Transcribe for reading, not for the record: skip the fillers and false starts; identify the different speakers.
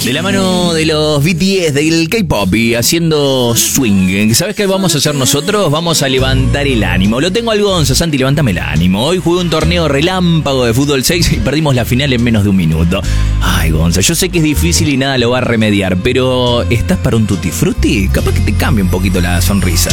Speaker 1: De la mano de los BTS, del K-pop y haciendo swing. ¿Sabes qué vamos a hacer nosotros? Vamos a levantar el ánimo. Lo tengo al Gonza, Santi, levántame el ánimo. Hoy jugué un torneo relámpago de fútbol 6 y perdimos la final en menos de un minuto. Ay, Gonza, yo sé que es difícil y nada lo va a remediar, pero ¿estás para un tutti frutti? Capaz que te cambie un poquito la sonrisa.